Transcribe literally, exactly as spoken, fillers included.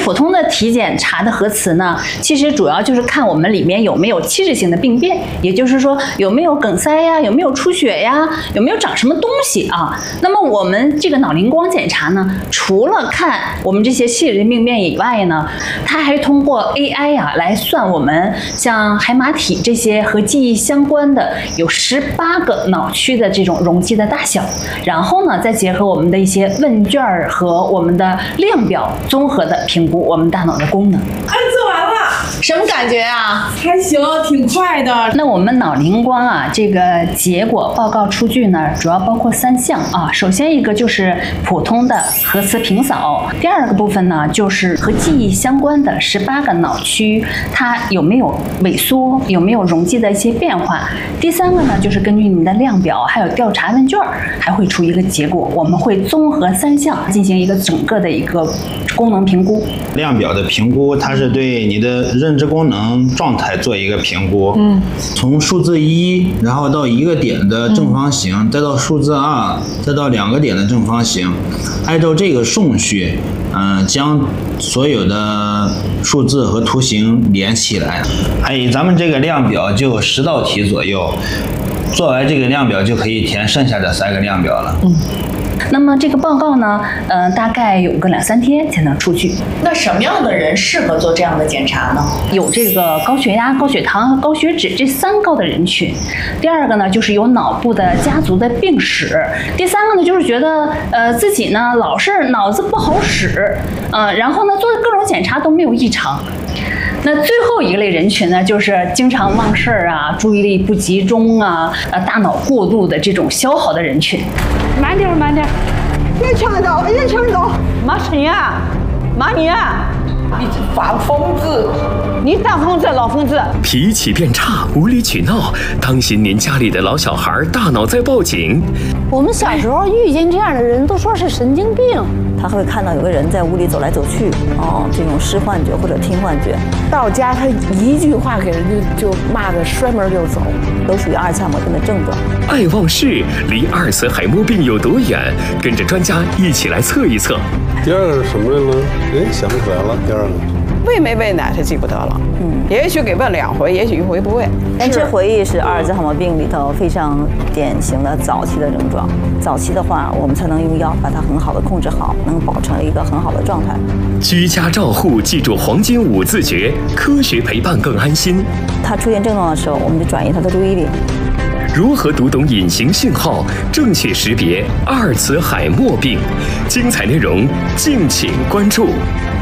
普通的体检查的核磁呢，其实主要就是看我们里面有没有器质性的病变，也就是说有没有梗塞呀，有没有出血呀，有没有长什么东西啊。那么我们这个脑灵光检查呢，除了看我们这些器质病变以外呢，它还通过 A I 呀、啊、来算我们像海马体这些和记忆相关的有十八个脑区的这种容积的大小，然后呢再结合我们的一些问卷和我们的量表，综合的评估我们大脑的功能。 哎，做完了。 什么感觉啊？ 还行，挺快的。 那我们脑灵光啊，这个结果报告出具呢，主要包括三项啊。首先一个就是普通的核磁平扫，第二个部分呢就是和记忆相关的十八个脑区，它有没有萎缩，有没有容积的一些变化。第三个呢就是根据你的量表还有调查问卷，还会出一个结果，我们会综合三项进行一个整个的一个功能评估。 量表的评估，它是对你的认知功能状态做一个评估。嗯，从数字一，然后到一个点的正方形，嗯、再到数字二，再到两个点的正方形，按照这个顺序，嗯、呃，将所有的数字和图形连起来。哎，咱们这个量表就有十道题左右，做完这个量表就可以填剩下的三个量表了。嗯。 那么这个报告呢，呃，大概有个两三天才能出具。 那什么样的人适合做这样的检查呢？ 有这个高血压、高血糖和高血脂这三高的人群。第二个呢，就是有脑部的家族的病史。第三个呢，就是觉得呃自己呢老是脑子不好使，呃，然后呢做各种检查都没有异常。那最后一类人群呢，就是经常忘事儿啊、注意力不集中啊、呃大脑过度的这种消耗的人群。 慢点，慢点， 别抢走，别抢走！ 骂谁啊？骂你啊！ 你这发疯子！ 你大疯子，老疯子！ 脾气变差，无理取闹，当心您家里的老小孩大脑在报警。 我们小时候遇见这样的人，都说是神经病。 他会看到有个人在屋里走来走去，哦，这种视幻觉或者听幻觉。 到家他一句话给人就就骂得摔门就走， 都属于阿尔茨海默症的症状。 爱忘事离阿尔茨海默病有多远？跟着专家一起来测一测。 第二个是什么来了？哎，想不起来了。第二个喂没喂奶他记不得了，嗯，也许给问两回，也许一回不喂。 认知回忆是阿尔兹海默病里头非常典型的早期的症状。早期的话，我们才能用药把它很好的控制好，能保持一个很好的状态。 居家照护，记住黄金五字诀，科学陪伴更安心。 他出现症状的时候，我们就转移他的注意力。 如何读懂隐形信号，正确识别阿尔茨海默病？精彩内容敬请关注。